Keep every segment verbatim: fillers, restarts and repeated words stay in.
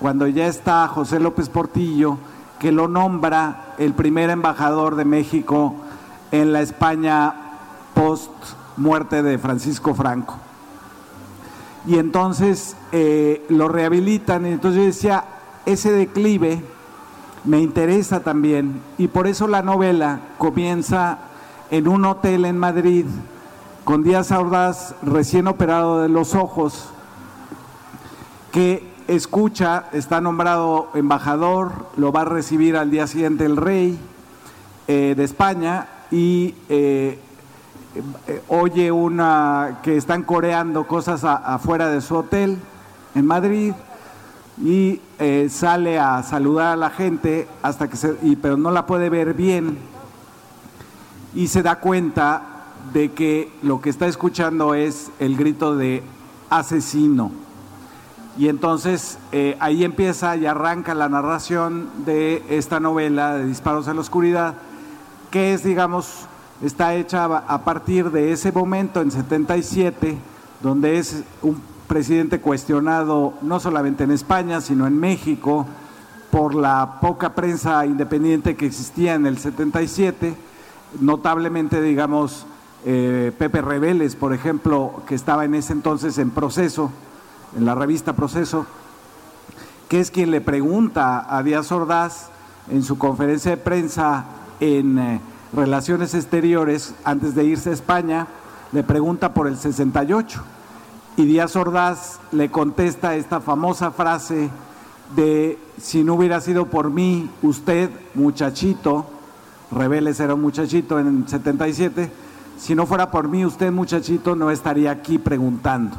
cuando ya está José López Portillo, que lo nombra el primer embajador de México en la España post muerte de Francisco Franco. Y entonces eh, lo rehabilitan, y entonces yo decía, ese declive me interesa también, y por eso la novela comienza en un hotel en Madrid, con Díaz Ordaz recién operado de los ojos, que escucha, está nombrado embajador, lo va a recibir al día siguiente el rey eh, de España, y eh, eh, oye una que están coreando cosas a, afuera de su hotel en Madrid, y eh, sale a saludar a la gente hasta que se, y, pero no la puede ver bien, y se da cuenta de que lo que está escuchando es el grito de asesino. Y entonces eh, ahí empieza y arranca la narración de esta novela de Disparos en la Oscuridad, que es, digamos, está hecha a partir de ese momento en setenta y siete, donde es un presidente cuestionado no solamente en España, sino en México, por la poca prensa independiente que existía en el setenta y siete, notablemente, digamos, eh, Pepe Rebeles, por ejemplo, que estaba en ese entonces en Proceso, en la revista Proceso, que es quien le pregunta a Díaz Ordaz en su conferencia de prensa en eh, Relaciones Exteriores, antes de irse a España, le pregunta por el sesenta y ocho, y Díaz Ordaz le contesta esta famosa frase de: si no hubiera sido por mí, usted, muchachito, Rebeles era un muchachito en setenta y siete, si no fuera por mí, usted, muchachito, no estaría aquí preguntando.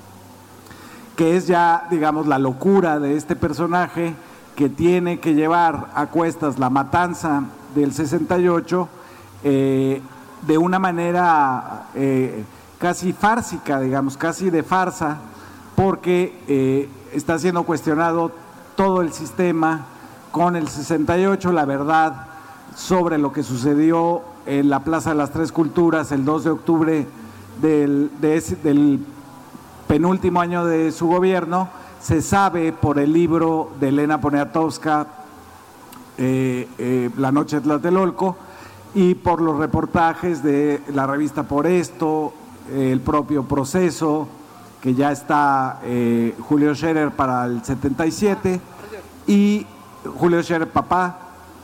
Que es ya, digamos, la locura de este personaje, que tiene que llevar a cuestas la matanza del sesenta y ocho eh, de una manera eh, casi fársica, digamos, casi de farsa, porque eh, está siendo cuestionado todo el sistema con el sesenta y ocho, la verdad sobre lo que sucedió en la Plaza de las Tres Culturas el dos de octubre del, de ese, del penúltimo año de su gobierno, se sabe por el libro de Elena Poniatowska, eh, eh, La Noche de Tlatelolco, y por los reportajes de la revista Por Esto, eh, el propio Proceso, que ya está eh, Julio Scherer para el setenta y siete, y Julio Scherer papá,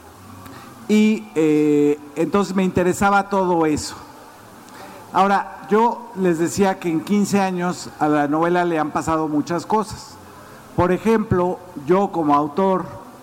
y eh, entonces me interesaba todo eso. Ahora, yo les decía que en quince años a la novela le han pasado muchas cosas. Por ejemplo, yo como autor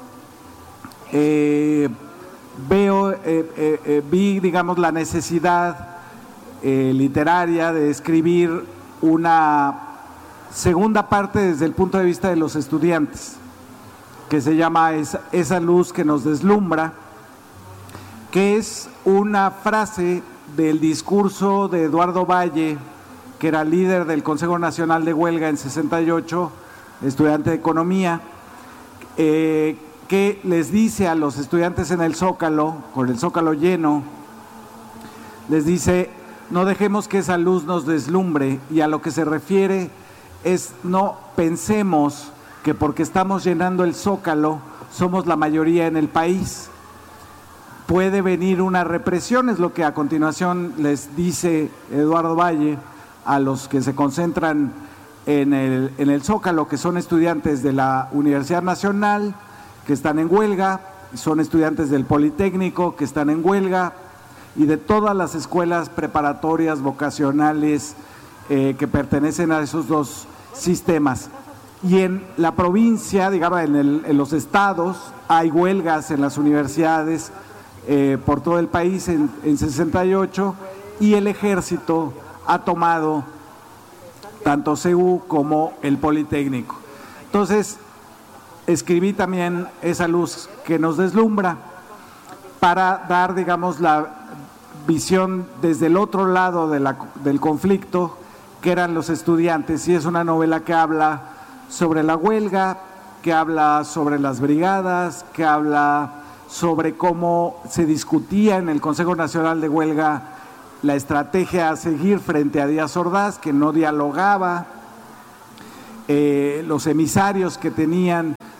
eh, veo, eh, eh, eh, vi, digamos, la necesidad eh, literaria de escribir una segunda parte desde el punto de vista de los estudiantes, que se llama Esa, esa luz que nos deslumbra, que es una frase del discurso de Eduardo Valle, que era líder del Consejo Nacional de Huelga en sesenta y ocho, estudiante de Economía, eh, que les dice a los estudiantes en el Zócalo, con el Zócalo lleno, les dice: no dejemos que esa luz nos deslumbre, y a lo que se refiere es no pensemos que porque estamos llenando el Zócalo somos la mayoría en el país. Puede venir una represión, es lo que a continuación les dice Eduardo Valle a los que se concentran en el, en el Zócalo, que son estudiantes de la Universidad Nacional, que están en huelga, son estudiantes del Politécnico, que están en huelga, y de todas las escuelas preparatorias, vocacionales, eh, que pertenecen a esos dos sistemas. Y en la provincia, digamos, en, el, en los estados, hay huelgas en las universidades, Eh, por todo el país en, en sesenta y ocho, y el ejército ha tomado tanto C U como el Politécnico. Entonces, escribí también Esa luz que nos deslumbra, para dar, digamos, la visión desde el otro lado de la, del conflicto, que eran los estudiantes, y es una novela que habla sobre la huelga, que habla sobre las brigadas, que habla sobre cómo se discutía en el Consejo Nacional de Huelga la estrategia a seguir frente a Díaz Ordaz, que no dialogaba, eh, los emisarios que tenían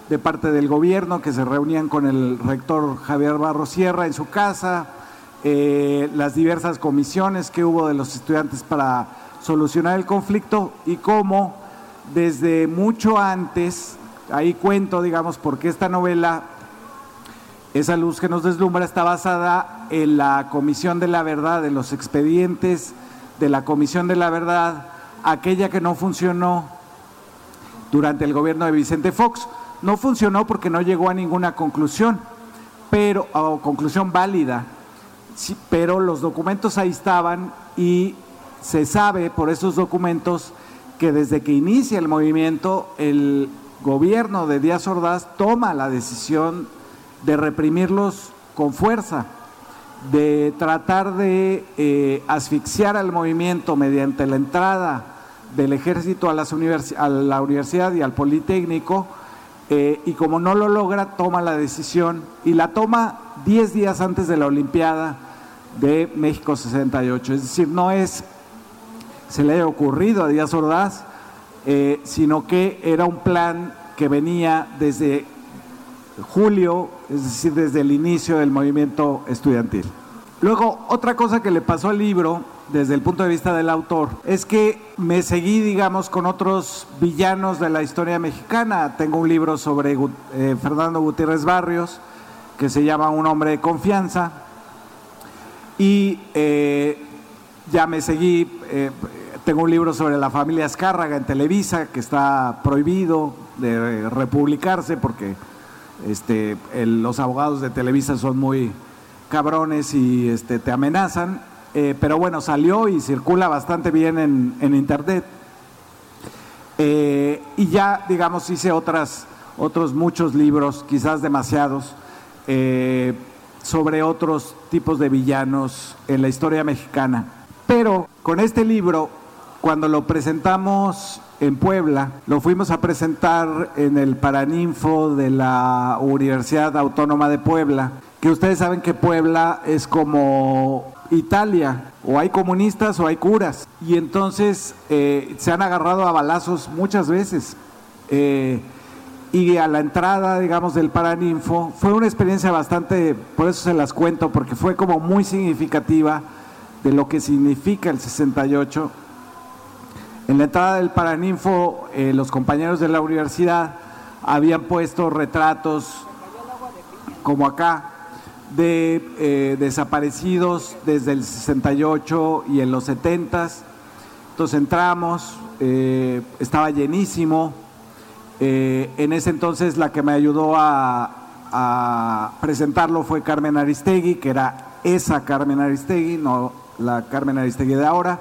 de parte del gobierno, que se reunían con el rector Javier Barros Sierra en su casa, eh, las diversas comisiones que hubo de los estudiantes para solucionar el conflicto y cómo desde mucho antes, ahí cuento, digamos, porque esta novela, Esa luz que nos deslumbra, está basada en la Comisión de la Verdad, de los expedientes de la Comisión de la Verdad, aquella que no funcionó durante el gobierno de Vicente Fox. No funcionó porque no llegó a ninguna conclusión, pero, o conclusión válida, sí, pero los documentos ahí estaban y se sabe por esos documentos que desde que inicia el movimiento, el gobierno de Díaz Ordaz toma la decisión de reprimirlos con fuerza, de tratar de eh, asfixiar al movimiento mediante la entrada del ejército a, las universi- a la universidad y al Politécnico, eh, y como no lo logra, toma la decisión y la toma diez días antes de la Olimpiada de México sesenta y ocho. Es decir, no es se le haya ocurrido a Díaz Ordaz, eh, sino que era un plan que venía desde julio, es decir, desde el inicio del movimiento estudiantil. Luego, otra cosa que le pasó al libro, desde el punto de vista del autor, es que me seguí, digamos, con otros villanos de la historia mexicana. Tengo un libro sobre eh, Fernando Gutiérrez Barrios, que se llama Un hombre de confianza, y eh, ya me seguí, eh, tengo un libro sobre la familia Azcárraga en Televisa, que está prohibido de republicarse porque este, el, los abogados de Televisa son muy cabrones y este, te amenazan, eh, pero bueno, salió y circula bastante bien en, en internet. Eh, y ya, digamos, hice otras, otros muchos libros, quizás demasiados, eh, sobre otros tipos de villanos en la historia mexicana. Pero con este libro, cuando lo presentamos en Puebla, lo fuimos a presentar en el Paraninfo de la Universidad Autónoma de Puebla, que ustedes saben que Puebla es como Italia, o hay comunistas o hay curas, y entonces eh, se han agarrado a balazos muchas veces. Eh, y a la entrada, digamos, del Paraninfo, fue una experiencia bastante, por eso se las cuento, porque fue como muy significativa de lo que significa el sesenta y ocho. En la entrada del Paraninfo, eh, los compañeros de la universidad habían puesto retratos, como acá, de eh, desaparecidos desde el sesenta y ocho y en los setentas. Entonces entramos, eh, estaba llenísimo. Eh, en ese entonces la que me ayudó a, a presentarlo fue Carmen Aristegui, que era esa Carmen Aristegui, no la Carmen Aristegui de ahora.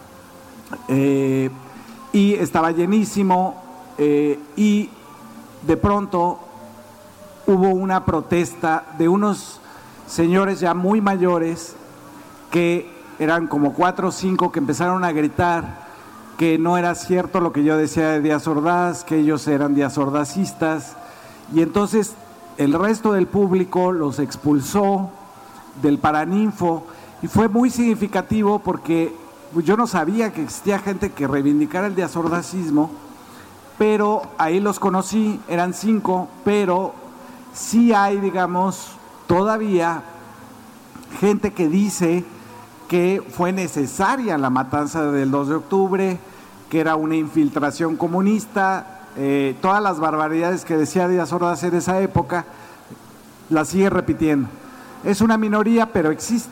Eh, y estaba llenísimo, eh, y de pronto hubo una protesta de unos señores ya muy mayores, que eran como cuatro o cinco, que empezaron a gritar que no era cierto lo que yo decía de Díaz Ordaz, que ellos eran Díaz Ordacistas, y entonces el resto del público los expulsó del Paraninfo, y fue muy significativo porque yo no sabía que existía gente que reivindicara el Díaz Ordacismo, pero ahí los conocí, eran cinco, pero sí hay, digamos, todavía gente que dice que fue necesaria la matanza del dos de octubre, que era una infiltración comunista, eh, todas las barbaridades que decía Díaz Ordaz en esa época, las sigue repitiendo. Es una minoría, pero existe.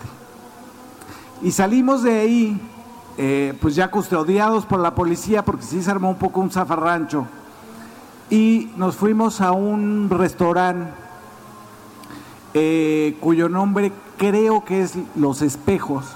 Y salimos de ahí, eh, pues ya custodiados por la policía, porque sí se armó un poco un zafarrancho, y nos fuimos a un restaurante eh, cuyo nombre creo que es Los Espejos,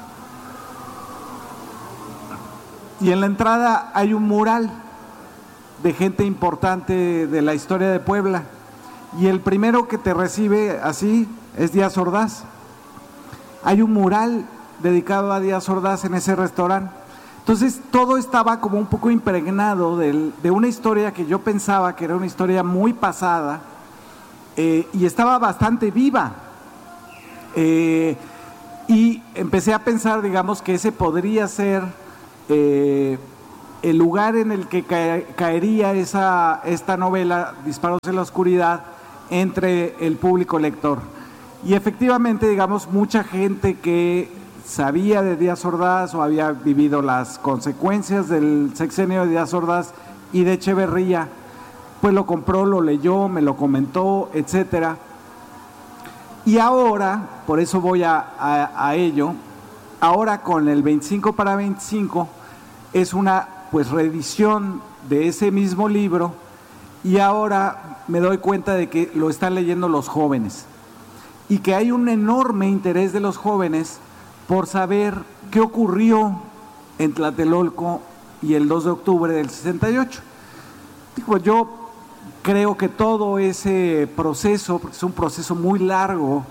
y en la entrada hay un mural de gente importante de la historia de Puebla, y el primero que te recibe así es Díaz Ordaz. Hay un mural dedicado a Díaz Ordaz en ese restaurante. Entonces todo estaba como un poco impregnado de, de una historia que yo pensaba que era una historia muy pasada, eh, y estaba bastante viva. Eh, y empecé a pensar, digamos, que ese podría ser eh, el lugar en el que ca caería esa, esta novela, Disparos en la Oscuridad, entre el público lector. Y efectivamente, digamos, mucha gente que sabía de Díaz Ordaz o había vivido las consecuencias del sexenio de Díaz Ordaz y de Echeverría, pues lo compró, lo leyó, me lo comentó, etcétera. Y ahora, por eso voy a, a, a ello, ahora con el veinticinco para veinticinco es una pues reedición de ese mismo libro, y ahora me doy cuenta de que lo están leyendo los jóvenes y que hay un enorme interés de los jóvenes por saber qué ocurrió en Tlatelolco y el dos de octubre del sesenta y ocho. Digo, yo creo que todo ese proceso, porque es un proceso muy largo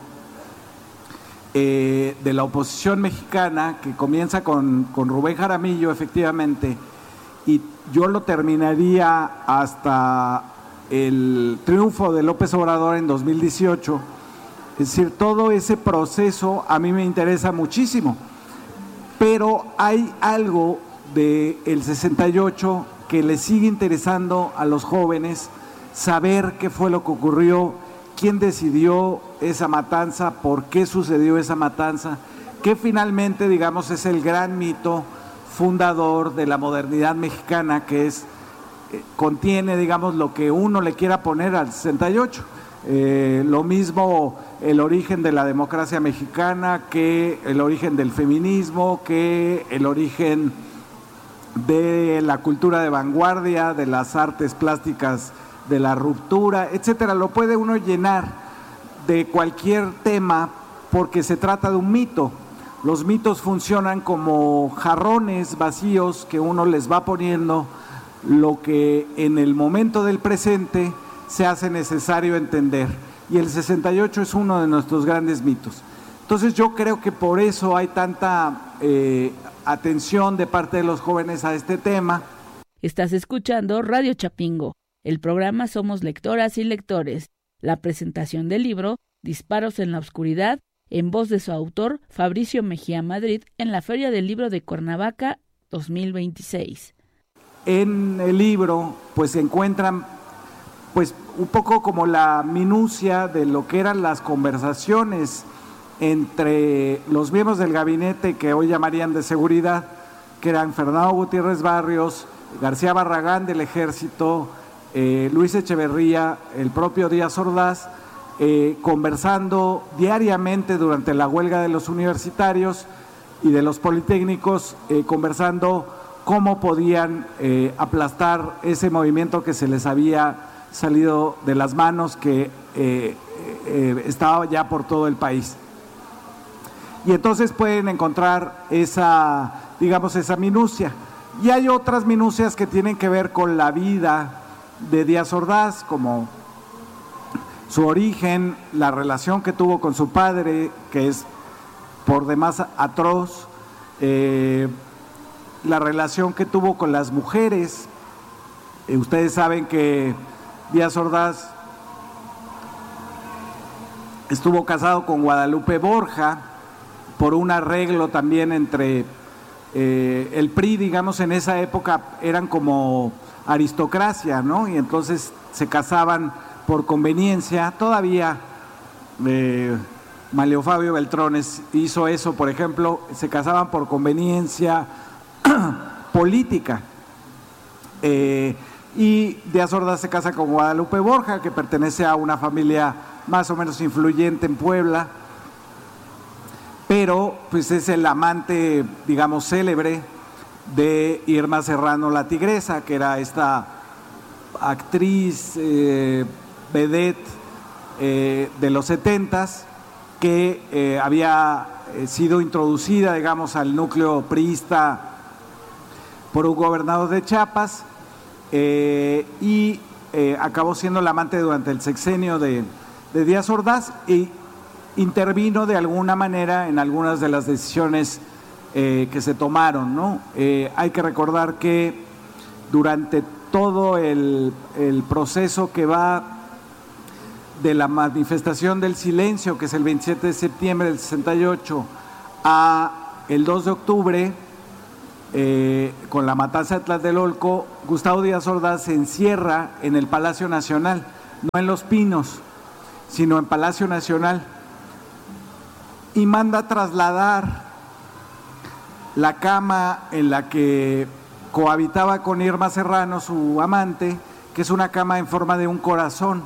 eh, de la oposición mexicana, que comienza con, con Rubén Jaramillo, efectivamente, y yo lo terminaría hasta el triunfo de López Obrador en dos mil dieciocho. Es decir, todo ese proceso a mí me interesa muchísimo, pero hay algo del sesenta y ocho que le sigue interesando a los jóvenes, saber qué fue lo que ocurrió, quién decidió esa matanza, por qué sucedió esa matanza, que finalmente, digamos, es el gran mito fundador de la modernidad mexicana, que es, eh, contiene, digamos, lo que uno le quiera poner al sesenta y ocho. Eh, lo mismo el origen de la democracia mexicana, que el origen del feminismo, que el origen de la cultura de vanguardia, de las artes plásticas, de la ruptura, etcétera. Lo puede uno llenar de cualquier tema porque se trata de un mito. Los mitos funcionan como jarrones vacíos que uno les va poniendo lo que en el momento del presente se hace necesario entender. Y el sesenta y ocho es uno de nuestros grandes mitos. Entonces yo creo que por eso hay tanta eh, atención de parte de los jóvenes a este tema. Estás escuchando Radio Chapingo. El programa Somos Lectoras y Lectores. La presentación del libro Disparos en la Oscuridad, en voz de su autor Fabricio Mejía Madrid, en la Feria del Libro de Cuernavaca dos mil veintiséis. En el libro pues se encuentran pues un poco como la minucia de lo que eran las conversaciones entre los miembros del gabinete que hoy llamarían de seguridad, que eran Fernando Gutiérrez Barrios, García Barragán del Ejército, eh, Luis Echeverría, el propio Díaz Ordaz, eh, conversando diariamente durante la huelga de los universitarios y de los politécnicos, eh, conversando cómo podían eh, aplastar ese movimiento que se les había salido de las manos, que eh, eh, estaba ya por todo el país. Y entonces pueden encontrar esa, digamos, esa minucia. Y hay otras minucias que tienen que ver con la vida de Díaz Ordaz, como su origen, la relación que tuvo con su padre, que es por demás atroz, eh, la relación que tuvo con las mujeres. Eh, ustedes saben que Díaz Ordaz estuvo casado con Guadalupe Borja por un arreglo también entre eh, el P R I, digamos, en esa época eran como aristocracia, ¿no? Y entonces se casaban por conveniencia. Todavía eh, Manlio Fabio Beltrones hizo eso, por ejemplo, se casaban por conveniencia política. Eh, y Díaz Ordaz se casa con Guadalupe Borja, que pertenece a una familia más o menos influyente en Puebla, pero pues es el amante, digamos, célebre de Irma Serrano la Tigresa, que era esta actriz eh, vedette eh, de los setentas, que eh, había sido introducida, digamos, al núcleo priista por un gobernador de Chiapas, eh, y eh, acabó siendo la amante durante el sexenio de, de Díaz Ordaz, y intervino de alguna manera en algunas de las decisiones eh, que se tomaron, ¿no? Eh, hay que recordar que durante todo el, el proceso que va de la manifestación del silencio, que es el veintisiete de septiembre del sesenta y ocho, a el dos de octubre, eh, con la matanza de Tlatelolco, Gustavo Díaz Ordaz se encierra en el Palacio Nacional, no en Los Pinos, sino en Palacio Nacional, y manda trasladar la cama en la que cohabitaba con Irma Serrano, su amante, que es una cama en forma de un corazón.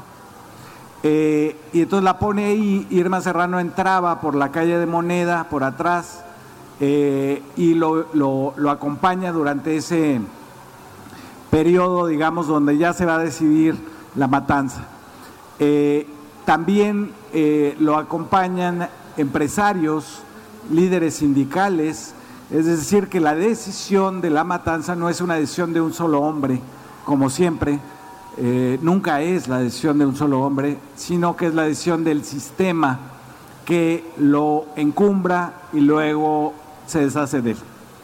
Eh, y entonces la pone ahí. Irma Serrano entraba por la calle de Moneda, por atrás, eh, y lo, lo, lo acompaña durante ese periodo, digamos, donde ya se va a decidir la matanza. Eh, también eh, lo acompañan empresarios, líderes sindicales, es decir, que la decisión de la matanza no es una decisión de un solo hombre, como siempre, eh, nunca es la decisión de un solo hombre, sino que es la decisión del sistema que lo encumbra y luego se deshace de él.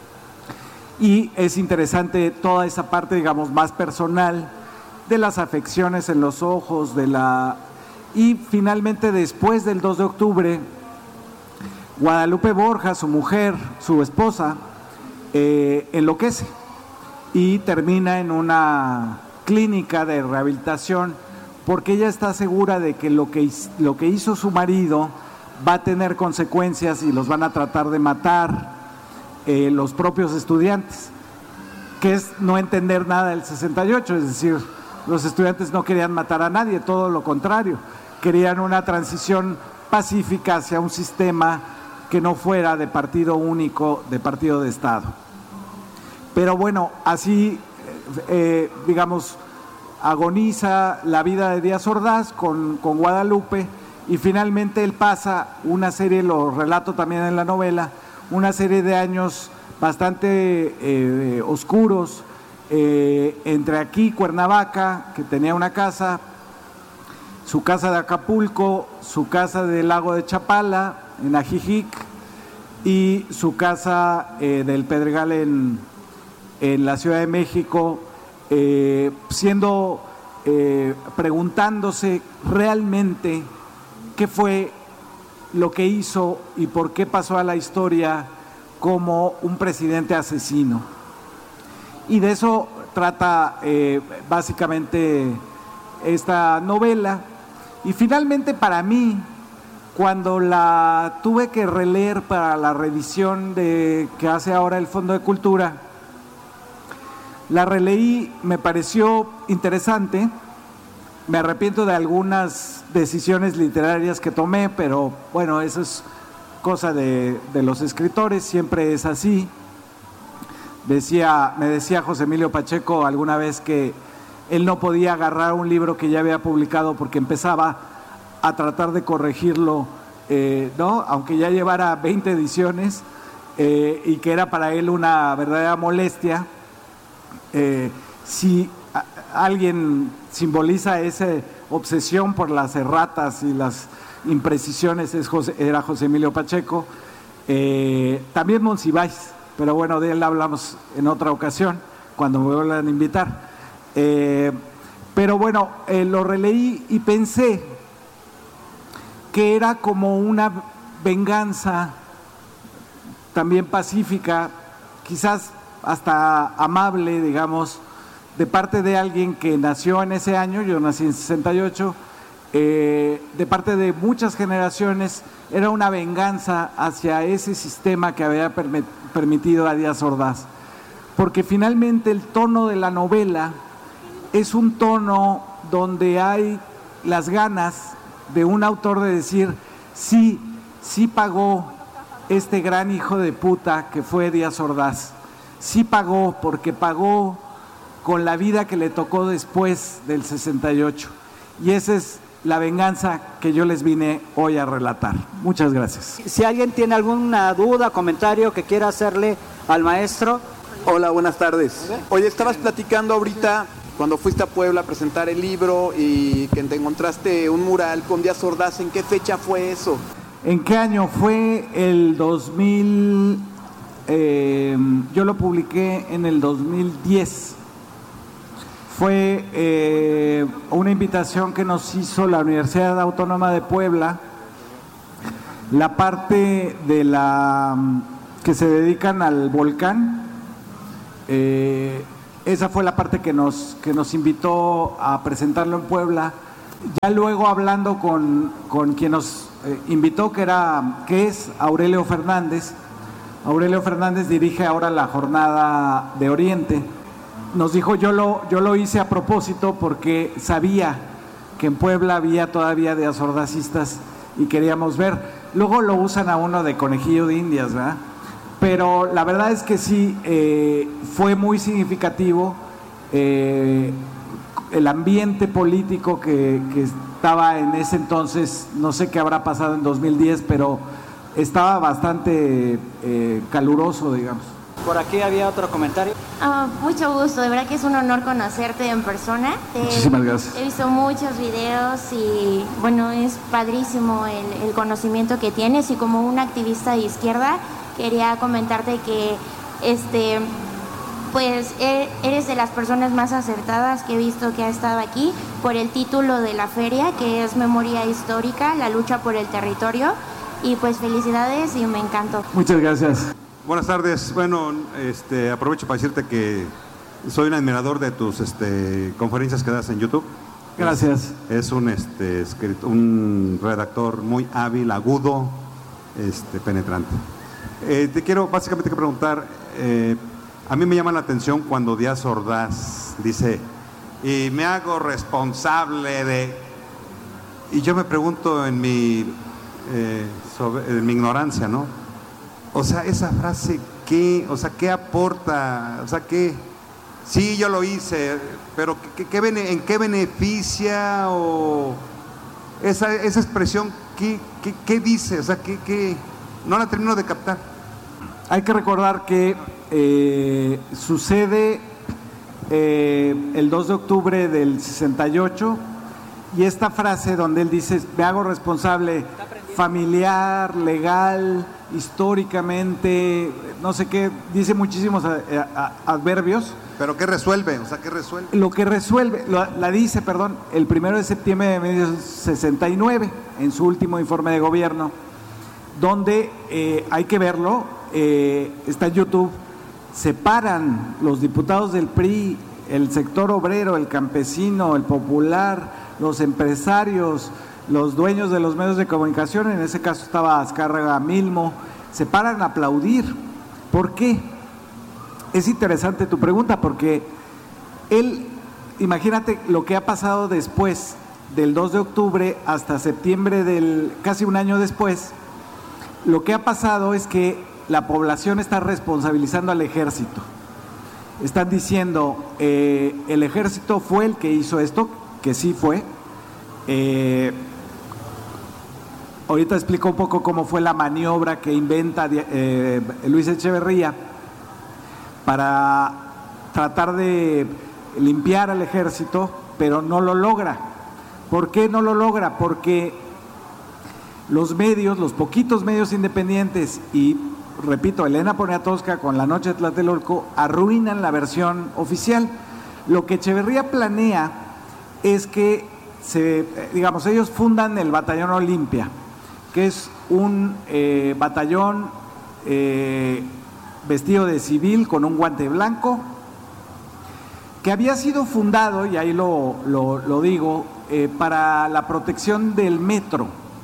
Y es interesante toda esa parte, digamos, más personal, de las afecciones en los ojos, de la... Y finalmente, después del dos de octubre, Guadalupe Borja, su mujer, su esposa, eh, enloquece y termina en una clínica de rehabilitación porque ella está segura de que lo que, lo que hizo su marido va a tener consecuencias y los van a tratar de matar eh, los propios estudiantes, que es no entender nada del sesenta y ocho, es decir, los estudiantes no querían matar a nadie, todo lo contrario, querían una transición pacífica hacia un sistema que no fuera de partido único, de partido de Estado. Pero bueno, así, eh, digamos, agoniza la vida de Díaz Ordaz con, con Guadalupe, y finalmente él pasa una serie, lo relato también en la novela, una serie de años bastante eh, oscuros, eh, entre aquí, Cuernavaca, que tenía una casa, su casa de Acapulco, su casa del lago de Chapala, en Ajijic, y su casa eh, del Pedregal en, en la Ciudad de México, eh, siendo, eh, preguntándose realmente qué fue lo que hizo y por qué pasó a la historia como un presidente asesino. Y de eso trata eh, básicamente esta novela. Y finalmente, para mí, cuando la tuve que releer para la revisión de, que hace ahora el Fondo de Cultura, la releí, me pareció interesante. Me arrepiento de algunas decisiones literarias que tomé, pero bueno, eso es cosa de, de los escritores, siempre es así. Decía, me decía José Emilio Pacheco alguna vez que él no podía agarrar un libro que ya había publicado porque empezaba a tratar de corregirlo, eh, ¿no? Aunque ya llevara veinte ediciones, eh, y que era para él una verdadera molestia. Eh, si a, alguien simboliza esa obsesión por las erratas y las imprecisiones, es José, era José Emilio Pacheco, eh, también Monsiváis, pero bueno, de él hablamos en otra ocasión, cuando me vuelvan a invitar. Eh, pero bueno, eh, lo releí y pensé que era como una venganza también pacífica, quizás hasta amable, digamos, de parte de alguien que nació en ese año, yo nací en sesenta y ocho, eh, de parte de muchas generaciones, era una venganza hacia ese sistema que había permit- permitido a Díaz Ordaz. Porque finalmente el tono de la novela es un tono donde hay las ganas de un autor de decir, sí, sí pagó este gran hijo de puta que fue Díaz Ordaz, sí pagó porque pagó con la vida que le tocó después del sesenta y ocho. Y esa es la venganza que yo les vine hoy a relatar. Muchas gracias. Si alguien tiene alguna duda, comentario que quiera hacerle al maestro. Hola, buenas tardes. Oye, estabas platicando ahorita cuando fuiste a Puebla a presentar el libro y que te encontraste un mural con Díaz Ordaz. ¿En qué fecha fue eso? ¿En qué año? Fue el dos mil, eh, yo lo publiqué en el dos mil diez. Fue eh, una invitación que nos hizo la Universidad Autónoma de Puebla, la parte de la que se dedican al volcán, Eh, esa fue la parte que nos, que nos invitó a presentarlo en Puebla. Ya luego hablando con, con quien nos eh, invitó, que, era, que es Aurelio Fernández. Aurelio Fernández dirige ahora la Jornada de Oriente. Nos dijo, yo lo, yo lo hice a propósito porque sabía que en Puebla había todavía diazordacistas y queríamos ver. Luego lo usan a uno de conejillo de indias, ¿verdad? Pero la verdad es que sí, eh, fue muy significativo eh, el ambiente político que, que estaba en ese entonces. No sé qué habrá pasado en dos mil diez, pero estaba bastante eh, caluroso, digamos. Por aquí había otro comentario. Oh, mucho gusto, de verdad que es un honor conocerte en persona. Te, Muchísimas gracias. He visto muchos videos y bueno, es padrísimo el, el conocimiento que tienes, y como una activista de izquierda quería comentarte que este pues eres de las personas más acertadas que he visto que ha estado aquí por el título de la feria, que es Memoria Histórica, la lucha por el territorio, y pues felicidades y me encantó. Muchas gracias. Buenas tardes. Bueno, este, aprovecho para decirte que soy un admirador de tus este, conferencias que das en YouTube. Gracias. Es, es un, este, escritor, un redactor muy hábil, agudo, este, penetrante. Eh, te quiero básicamente que preguntar, eh, a mí me llama la atención cuando Díaz Ordaz dice, y me hago responsable de... Y yo me pregunto en mi, eh, sobre, en mi ignorancia, ¿no? O sea, esa frase, ¿qué? O sea, ¿qué aporta? O sea, ¿qué? Sí, yo lo hice, pero ¿qué, qué, ¿en qué beneficia? O esa, esa expresión, ¿qué, qué, qué dice? O sea, ¿qué, qué? No la termino de captar. Hay que recordar que eh, sucede eh, el dos de octubre del sesenta y ocho, y esta frase donde él dice, me hago responsable familiar, legal, históricamente, no sé qué, dice muchísimos a, a, adverbios. ¿Pero qué resuelve? O sea, ¿qué resuelve? Lo que resuelve, lo, la dice, perdón, el primero de septiembre de mil novecientos sesenta y nueve, en su último informe de gobierno, donde eh, hay que verlo, eh, está en YouTube, separan los diputados del P R I, el sector obrero, el campesino, el popular, los empresarios, los dueños de los medios de comunicación, en ese caso estaba Azcárraga Milmo, se paran a aplaudir. ¿Por qué? Es interesante tu pregunta, porque él, imagínate lo que ha pasado después del dos de octubre hasta septiembre del, casi un año después. Lo que ha pasado es que la población está responsabilizando al ejército. Están diciendo, eh, el ejército fue el que hizo esto, que sí fue. Eh, ahorita explico un poco cómo fue la maniobra que inventa eh, Luis Echeverría para tratar de limpiar al ejército, pero no lo logra. ¿Por qué no lo logra? Porque los medios, los poquitos medios independientes y, repito, Elena Poniatowska con La Noche de Tlatelolco, arruinan la versión oficial. Lo que Echeverría planea es que, se, digamos, ellos fundan el Batallón Olimpia, que es un eh, batallón eh, vestido de civil con un guante blanco, que había sido fundado, y ahí lo, lo, lo digo, eh, para la protección del metro.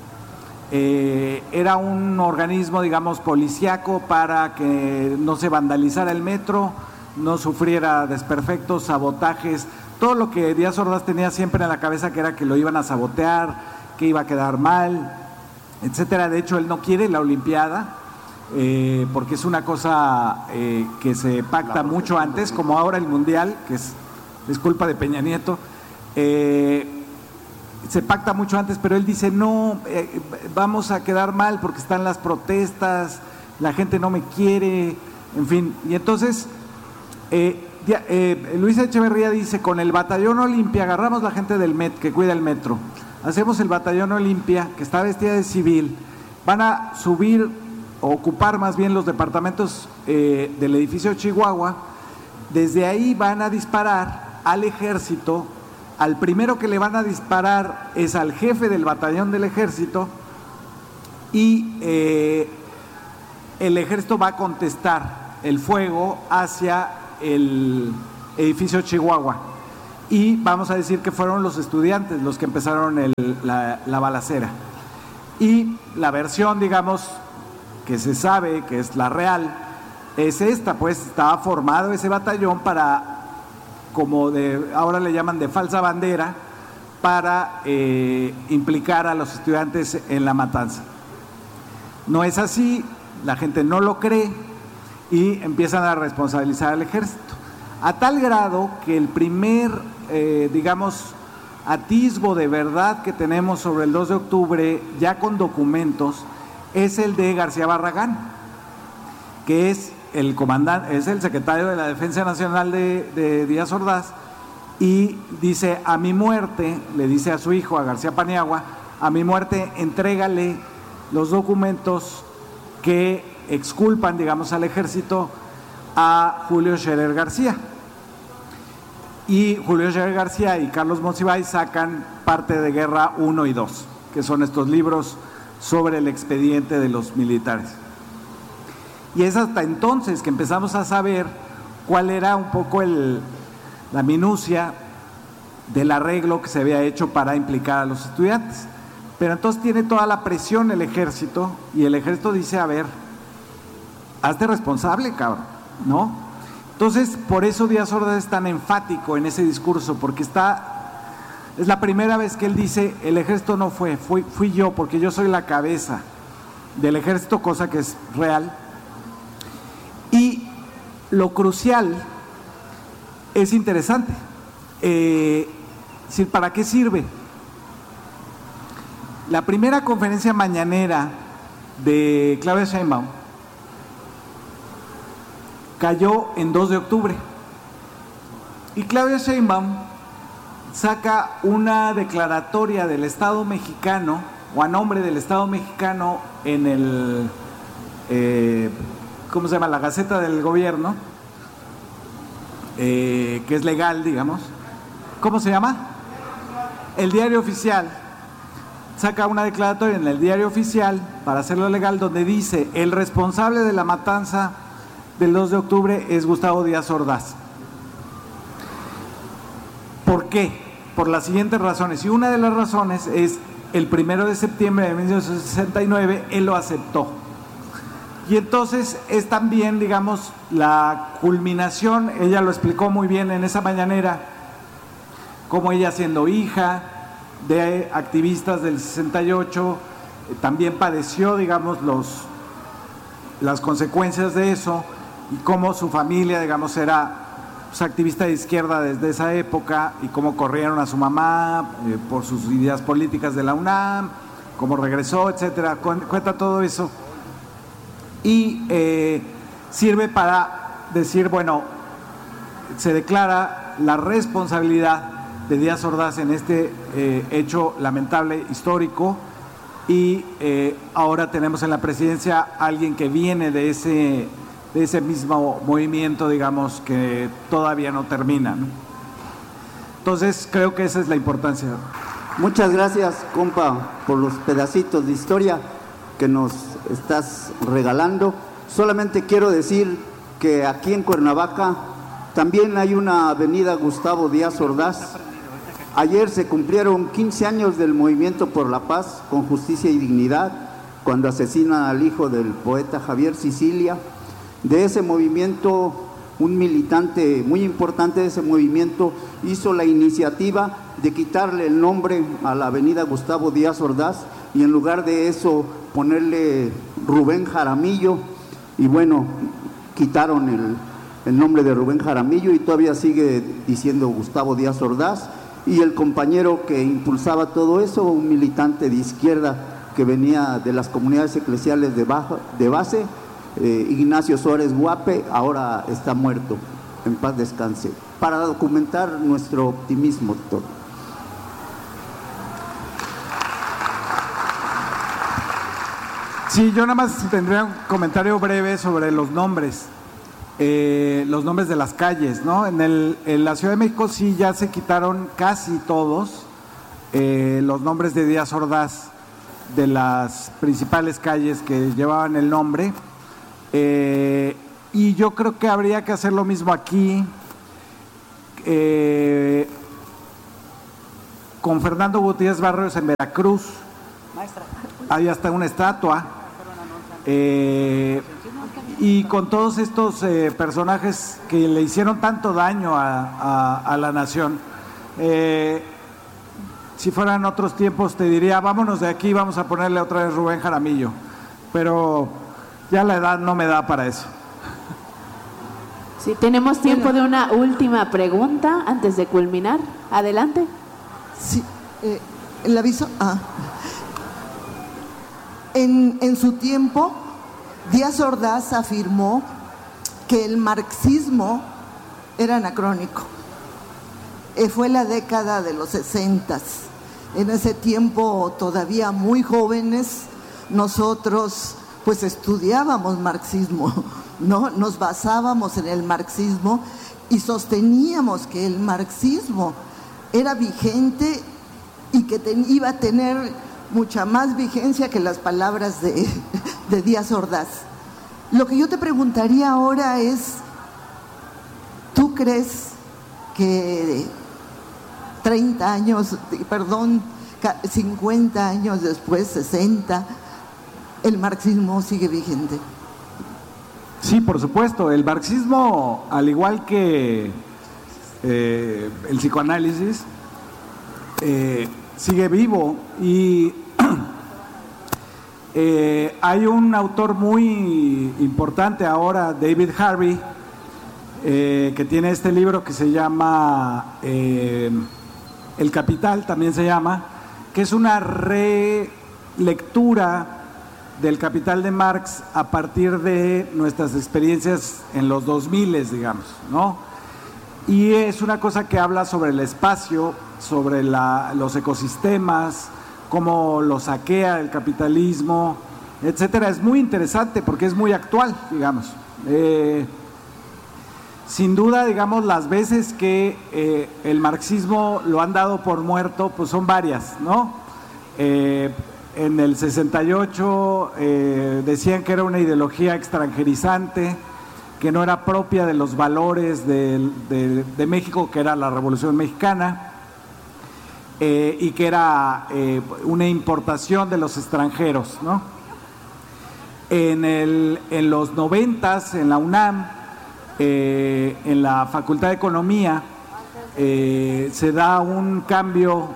Eh, era un organismo, digamos, policíaco para que no se vandalizara el metro, no sufriera desperfectos, sabotajes, todo lo que Díaz Ordaz tenía siempre en la cabeza, que era que lo iban a sabotear, que iba a quedar mal, etcétera. De hecho, él no quiere la Olimpiada, eh, porque es una cosa eh, que se pacta mucho antes, como ahora el Mundial, que es, es culpa de Peña Nieto. Eh, se pacta mucho antes, pero él dice, no, eh, vamos a quedar mal porque están las protestas, la gente no me quiere, en fin. Y entonces, eh, eh, Luis Echeverría dice, con el Batallón Olimpia agarramos la gente del Met, que cuida el metro, hacemos el Batallón Olimpia, que está vestida de civil, van a subir, o ocupar más bien los departamentos eh, del edificio Chihuahua, desde ahí van a disparar al ejército. Al primero que le van a disparar es al jefe del batallón del ejército, y eh, el ejército va a contestar el fuego hacia el edificio Chihuahua. Y vamos a decir que fueron los estudiantes los que empezaron el, la, la balacera. Y la versión, digamos, que se sabe que es la real, es esta, pues estaba formado ese batallón para, como de, ahora le llaman de falsa bandera, para eh, implicar a los estudiantes en la matanza. No es así, la gente no lo cree y empiezan a responsabilizar al ejército. A tal grado que el primer, eh, digamos, atisbo de verdad que tenemos sobre el dos de octubre, ya con documentos, es el de García Barragán, que es el comandante, es el secretario de la Defensa Nacional de, de Díaz Ordaz, y dice: a mi muerte, le dice a su hijo, a García Paniagua, a mi muerte entrégale los documentos que exculpan, digamos, al ejército a Julio Scherer García. Y Julio Scherer García y Carlos Monsiváis sacan Parte de Guerra uno y dos, que son estos libros sobre el expediente de los militares. Y es hasta entonces que empezamos a saber cuál era un poco el, la minucia del arreglo que se había hecho para implicar a los estudiantes. Pero entonces tiene toda la presión el ejército, y el ejército dice: a ver, hazte responsable, cabrón, ¿no? Entonces, por eso Díaz Ordaz es tan enfático en ese discurso, porque está, es la primera vez que él dice: el ejército no fue, fui, fui yo, porque yo soy la cabeza del ejército, cosa que es real. Y lo crucial es interesante, eh, ¿para qué sirve? La primera conferencia mañanera de Claudia Sheinbaum cayó en dos de octubre, y Claudia Sheinbaum saca una declaratoria del Estado mexicano, o a nombre del Estado mexicano, en el, eh, ¿cómo se llama?, la Gaceta del Gobierno, eh, que es legal, digamos. ¿Cómo se llama? El Diario Oficial. Saca una declaratoria en el Diario Oficial, para hacerlo legal, donde dice: el responsable de la matanza del dos de octubre es Gustavo Díaz Ordaz. ¿Por qué? Por las siguientes razones, y una de las razones es: el primero de septiembre de mil novecientos sesenta y nueve él lo aceptó, y entonces es también, digamos, la culminación. Ella lo explicó muy bien en esa mañanera, como ella, siendo hija de activistas del sesenta y ocho, también padeció, digamos, los, las consecuencias de eso, y cómo su familia, digamos, era, pues, activista de izquierda desde esa época, y cómo corrieron a su mamá eh, por sus ideas políticas de la UNAM, cómo regresó, etcétera. Cuenta todo eso, y eh, sirve para decir: bueno, se declara la responsabilidad de Díaz Ordaz en este eh, hecho lamentable, histórico, y eh, ahora tenemos en la presidencia a alguien que viene de ese, de ese mismo movimiento, digamos, que todavía no termina, ¿no? Entonces creo que esa es la importancia. Muchas gracias, compa, por los pedacitos de historia que nos estás regalando. Solamente quiero decir que aquí en Cuernavaca también hay una avenida Gustavo Díaz Ordaz. Ayer se cumplieron quince años del Movimiento por la Paz con Justicia y Dignidad, cuando asesinan al hijo del poeta Javier Sicilia. De ese movimiento, un militante muy importante de ese movimiento hizo la iniciativa de quitarle el nombre a la avenida Gustavo Díaz Ordaz, y en lugar de eso ponerle Rubén Jaramillo, y bueno, quitaron el, el nombre de Rubén Jaramillo, y todavía sigue diciendo Gustavo Díaz Ordaz. Y el compañero que impulsaba todo eso, un militante de izquierda que venía de las comunidades eclesiales de, baja, de base, eh, Ignacio Suárez Guape, ahora está muerto, en paz descanse, para documentar nuestro optimismo, doctor. Sí, yo nada más tendría un comentario breve sobre los nombres. Eh, los nombres de las calles, ¿no? En, el, en la Ciudad de México sí ya se quitaron casi todos eh, los nombres de Díaz Ordaz de las principales calles que llevaban el nombre. Eh, y yo creo que habría que hacer lo mismo aquí. Eh, con Fernando Gutiérrez Barrios en Veracruz. Maestra. Hay hasta una estatua. Eh, y con todos estos eh, personajes que le hicieron tanto daño a, a, a la nación. Eh, si fueran otros tiempos te diría, vámonos de aquí, vamos a ponerle otra vez Rubén Jaramillo. Pero ya la edad no me da para eso. Sí, tenemos tiempo de una última pregunta antes de culminar. Adelante. Sí, eh, el aviso. Ah. En, en su tiempo, Díaz Ordaz afirmó que el marxismo era anacrónico. Eh, fue la década de los sesentas. En ese tiempo, todavía muy jóvenes, nosotros pues estudiábamos marxismo, ¿no? Nos basábamos en el marxismo y sosteníamos que el marxismo era vigente y que ten, iba a tener mucha más vigencia que las palabras de, de Díaz Ordaz. Lo que yo te preguntaría ahora es, ¿tú crees que treinta años, perdón, cincuenta años después, sesenta, el marxismo sigue vigente? Sí, por supuesto. El marxismo, al igual que eh, el psicoanálisis, eh, sigue vivo. Y eh, hay un autor muy importante ahora, David Harvey, eh, que tiene este libro que se llama eh, El Capital, también se llama, que es una relectura del Capital de Marx a partir de nuestras experiencias en los dos mil, digamos, ¿no? Y es una cosa que habla sobre el espacio, sobre la, los ecosistemas, cómo lo saquea el capitalismo, etcétera. Es muy interesante porque es muy actual, digamos. Eh, sin duda, digamos, las veces que eh, el marxismo lo han dado por muerto, pues son varias, ¿no? Eh, En el sesenta y ocho eh, decían que era una ideología extranjerizante, que no era propia de los valores de, de, de México, que era la Revolución Mexicana, eh, y que era eh, una importación de los extranjeros, ¿no? En, el, en los noventas, en la UNAM, eh, en la Facultad de Economía, eh, se da un cambio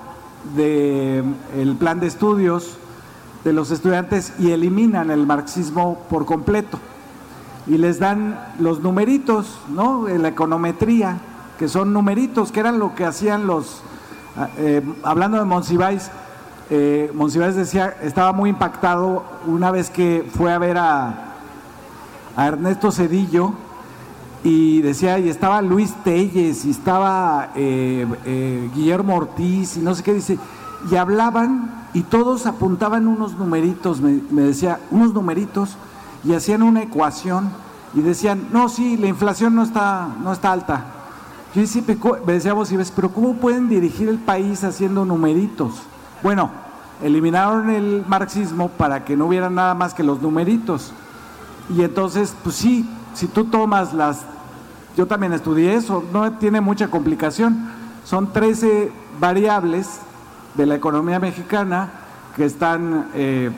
del plan de estudios de los estudiantes y eliminan el marxismo por completo y les dan los numeritos, ¿no? La econometría, que son numeritos, que eran lo que hacían los eh, hablando de Monsiváis, eh, Monsiváis decía, estaba muy impactado una vez que fue a ver a, a Ernesto Zedillo y decía, y estaba Luis Telles y estaba eh, eh, Guillermo Ortiz y no sé qué, dice, y hablaban y todos apuntaban unos numeritos, me, me decía, unos numeritos, y hacían una ecuación y decían, no, sí, la inflación no está, no está alta. Yo decía, me decía Monsiváis, pero ¿cómo pueden dirigir el país haciendo numeritos? Bueno, eliminaron el marxismo para que no hubiera nada más que los numeritos. Y entonces, pues sí, si tú tomas las, yo también estudié eso, no tiene mucha complicación, son trece variables de la economía mexicana que están eh,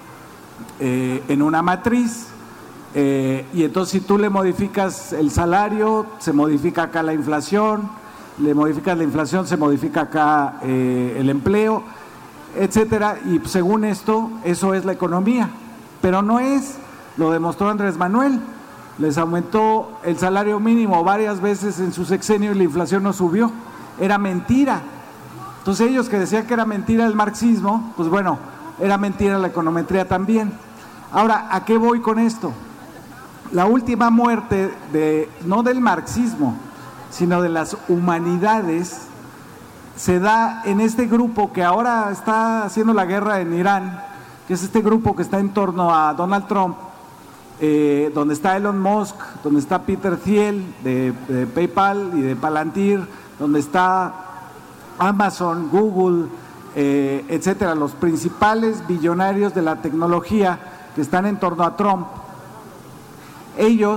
eh, en una matriz, eh, y entonces si tú le modificas el salario, se modifica acá la inflación, le modificas la inflación, se modifica acá eh, el empleo, etcétera, y según esto, eso es la economía, pero no es, lo demostró Andrés Manuel. Les aumentó el salario mínimo varias veces en su sexenio y la inflación no subió. Era mentira. Entonces ellos que decían que era mentira el marxismo, pues bueno, era mentira la econometría también. Ahora, ¿a qué voy con esto? La última muerte, de, no del marxismo, sino de las humanidades, se da en este grupo que ahora está haciendo la guerra en Irán, que es este grupo que está en torno a Donald Trump, Eh, donde está Elon Musk, donde está Peter Thiel de, de PayPal y de Palantir, donde está Amazon, Google, eh, etcétera, los principales billonarios de la tecnología que están en torno a Trump. Ellos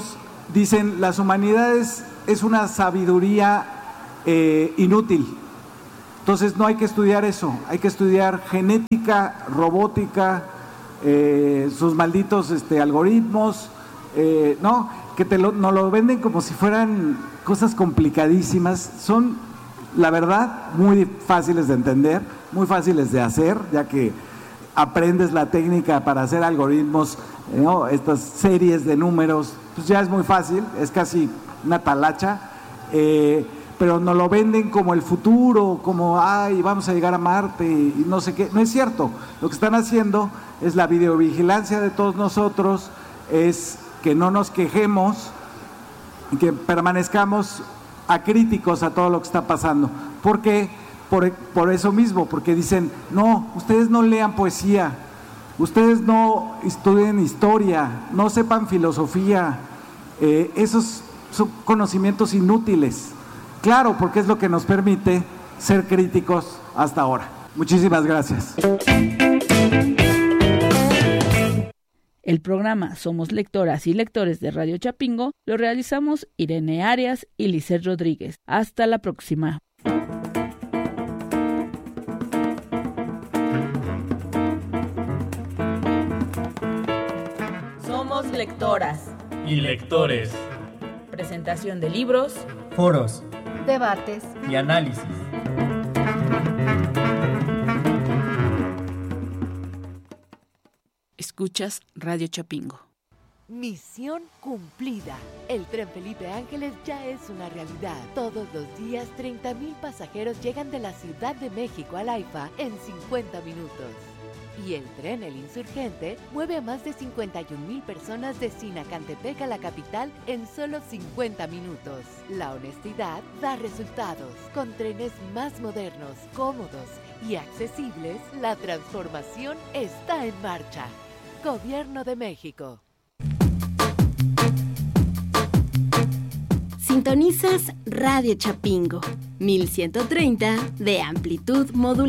dicen las humanidades es una sabiduría eh, inútil. Entonces no hay que estudiar eso, hay que estudiar genética, robótica, eh, sus malditos este, algoritmos, eh, no, que te lo, nos lo venden como si fueran cosas complicadísimas. Son, la verdad, muy fáciles de entender, muy fáciles de hacer, ya que aprendes la técnica para hacer algoritmos, ¿no? Estas series de números, pues ya es muy fácil, es casi una talacha, eh, pero nos lo venden como el futuro, como, ay, vamos a llegar a Marte y no sé qué. No es cierto, lo que están haciendo es la videovigilancia de todos nosotros, es que no nos quejemos, que permanezcamos acríticos a todo lo que está pasando. ¿Por qué? Por, por eso mismo, porque dicen, no, ustedes no lean poesía, ustedes no estudien historia, no sepan filosofía, eh, esos son conocimientos inútiles. Claro, porque es lo que nos permite ser críticos hasta ahora. Muchísimas gracias. El programa Somos Lectoras y Lectores de Radio Chapingo lo realizamos Irene Arias y Lisset Rodríguez. Hasta la próxima. Somos lectoras y lectores. Presentación de libros, foros, debates y análisis. Escuchas Radio Chapingo. Misión cumplida. El tren Felipe Ángeles ya es una realidad. Todos los días treinta mil pasajeros llegan de la Ciudad de México al AIFA en cincuenta minutos. Y el tren El Insurgente mueve a más de cincuenta y un mil personas de Sinacantepec a la capital en solo cincuenta minutos. La honestidad da resultados. Con trenes más modernos, cómodos y accesibles, la transformación está en marcha. Gobierno de México. Sintonizas Radio Chapingo, mil ciento treinta de amplitud modular.